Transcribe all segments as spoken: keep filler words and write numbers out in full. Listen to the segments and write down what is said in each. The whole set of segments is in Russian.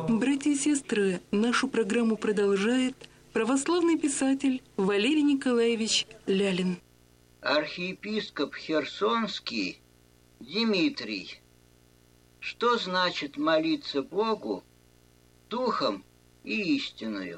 Братья и сестры, нашу программу продолжает православный писатель Валерий Николаевич Лялин. Архиепископ Херсонский Дмитрий. Что значит молиться Богу духом и истиною?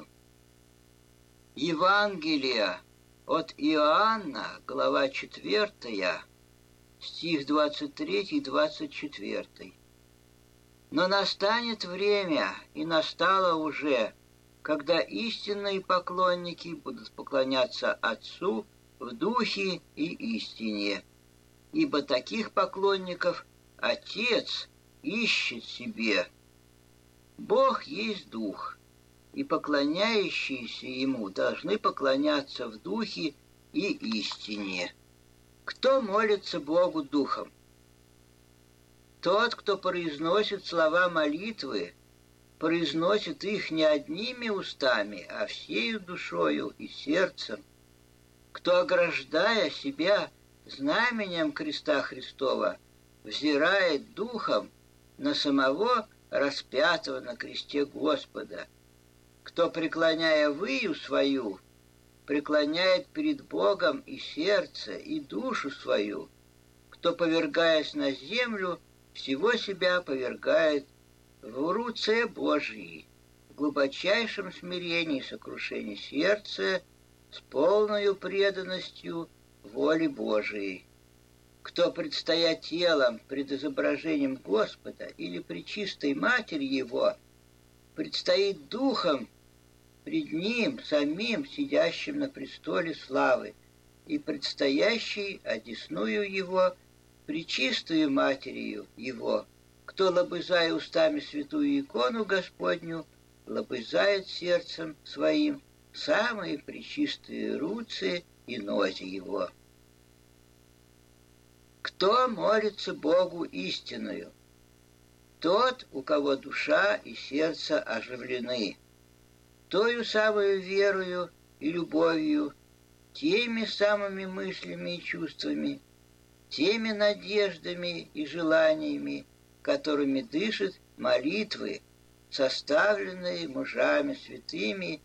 Евангелие от Иоанна, глава четвертая, стих двадцать третий двадцать четвертый. Но настанет время, и настало уже, когда истинные поклонники будут поклоняться Отцу в духе и истине. Ибо таких поклонников Отец ищет себе. Бог есть Дух, и поклоняющиеся Ему должны поклоняться в духе и истине. Кто молится Богу духом? Тот, кто произносит слова молитвы, произносит их не одними устами, а всею душою и сердцем. Кто, ограждая себя знаменем креста Христова, взирает духом на самого распятого на кресте Господа. Кто, преклоняя выю свою, преклоняет перед Богом и сердце, и душу свою. Кто, повергаясь на землю, всего себя повергает в руце Божьей, в глубочайшем смирении и сокрушении сердца, с полною преданностью воле Божией. Кто, предстоя телом пред изображением Господа или пречистой Матери Его, предстоит духом пред Ним самим, сидящим на престоле славы, и предстоящий одесную Его, пречистую Матерью Его. Кто, лобызая устами святую икону Господню, лобызает сердцем своим самые пречистые руцы и нози Его. Кто молится Богу истинную? Тот, у кого душа и сердце оживлены, тою самую верою и любовью, теми самыми мыслями и чувствами, теми надеждами и желаниями, которыми дышат молитвы, составленные мужами святыми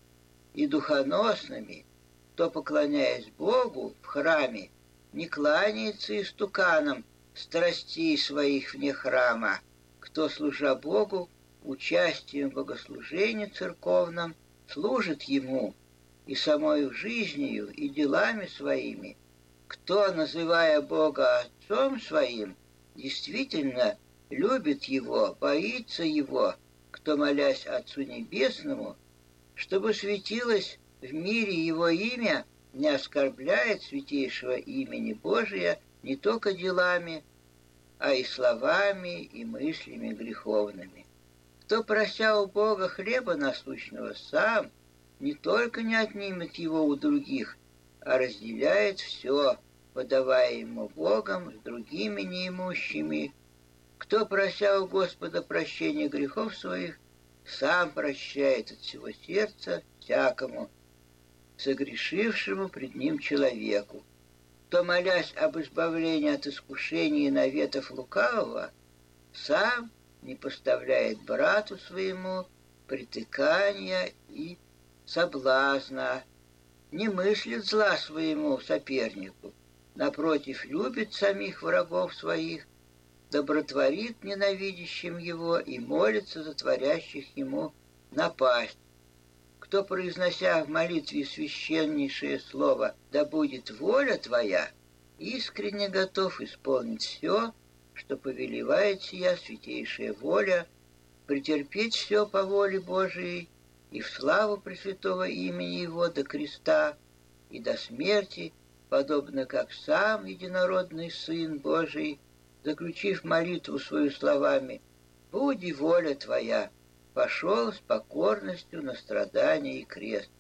и духоносными, кто, поклоняясь Богу в храме, не кланяется истуканам страстей своих вне храма, кто, служа Богу, участием в богослужении церковном, служит Ему и самою жизнью и делами своими, кто, называя Бога Отцом Своим, действительно любит Его, боится Его, кто, молясь Отцу Небесному, чтобы светилось в мире Его имя, не оскорбляет святейшего имени Божия не только делами, а и словами и мыслями греховными. Кто, прося у Бога хлеба насущного, сам не только не отнимет его у других, а разделяет все, подавая ему Богом с другими неимущими. Кто, прося у Господа прощения грехов своих, сам прощает от всего сердца всякому, согрешившему пред Ним человеку. Кто, молясь об избавлении от искушений и наветов лукавого, сам не поставляет брату своему притыкания и соблазна, не мыслит зла своему сопернику, напротив, любит самих врагов своих, добротворит ненавидящим его и молится за творящих ему напасть. Кто, произнося в молитве священнейшее слово «Да будет воля Твоя», искренне готов исполнить все, что повелевает сия святейшая воля, претерпеть все по воле Божией и в славу Пресвятого имени Его до креста и до смерти, подобно как сам единородный Сын Божий, заключив молитву свою словами «Буди воля Твоя», пошел с покорностью на страдания и крест.